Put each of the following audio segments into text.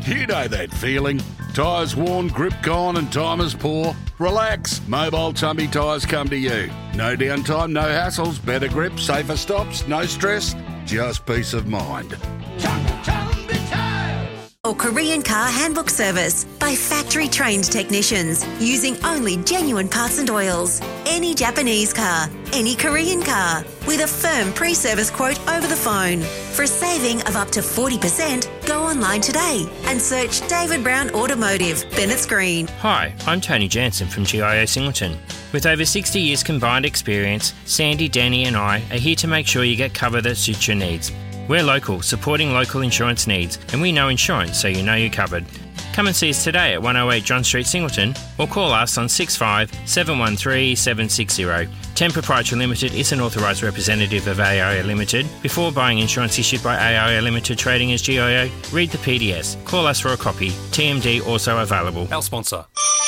You know that feeling. Tyres worn, grip gone and time is poor? Relax. Mobile Tumby Tyres come to you. No downtime, no hassles, better grip, safer stops, no stress, just peace of mind. Or Korean Car Handbook Service by factory-trained technicians using only genuine parts and oils. Any Japanese car, any Korean car, with a firm pre-service quote over the phone. For a saving of up to 40%, go online today and search David Brown Automotive, Bennett's Green. Hi, I'm Tony Jansen from GIO Singleton. With over 60 years combined experience, Sandy, Danny and I are here to make sure you get cover that suits your needs. We're local, supporting local insurance needs, and we know insurance, so you know you're covered. Come and see us today at 108 John Street, Singleton, or call us on 65 713 760. Ten Proprietary Limited is an authorised representative of AIO Limited. Before buying insurance issued by AIO Limited trading as GIO, read the PDS. Call us for a copy. TMD also available. Our sponsor.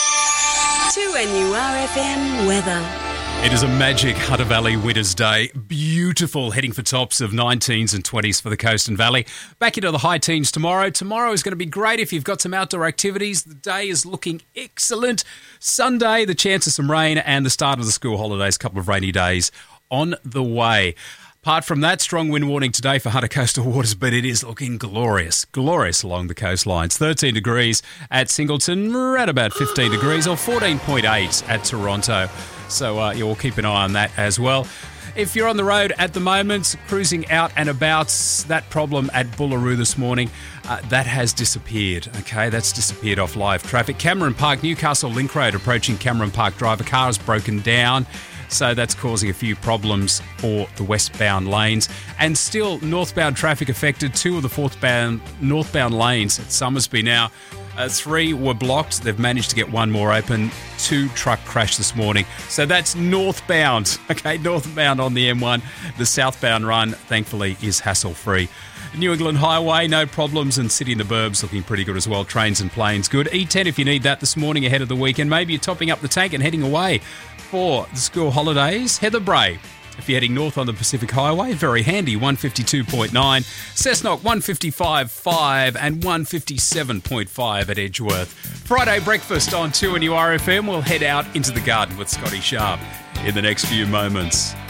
2NURFM weather. It is a magic Hunter Valley winter's day. Beautiful, heading for tops of 19s and 20s for the coast and valley. Back into the high teens tomorrow. Tomorrow is going to be great if you've got some outdoor activities. The day is looking excellent. Sunday, the chance of some rain and the start of the school holidays. A couple of rainy days on the way. Apart from that, strong wind warning today for Hunter Coastal Waters, but it is looking glorious along the coastlines. 13 degrees at Singleton, around about 15 degrees, or 14.8 at Toronto. So you'll keep an eye on that as well. If you're on the road at the moment, cruising out and about, that problem at Bullaroo this morning, that has disappeared. Okay, that's disappeared off live traffic. Cameron Park, Newcastle Link Road, approaching Cameron Park Drive. A car is broken down. So that's causing a few problems for the westbound lanes. And still northbound traffic affected. Two of the northbound lanes at Summersby now. 3 were blocked. They've managed to get one more open. 2 truck crashed this morning. So that's northbound. Okay, northbound on the M1. The southbound run, thankfully, is hassle-free. New England Highway, no problems, and City in the Burbs looking pretty good as well. Trains and planes, good. E10 if you need that this morning ahead of the weekend. Maybe you're topping up the tank and heading away for the school holidays. Heather Bray, if you're heading north on the Pacific Highway, very handy, 152.9. Cessnock, 155.5 and 157.5 at Edgeworth. Friday breakfast on 2NURFM. We'll head out into the garden with Scotty Sharp in the next few moments.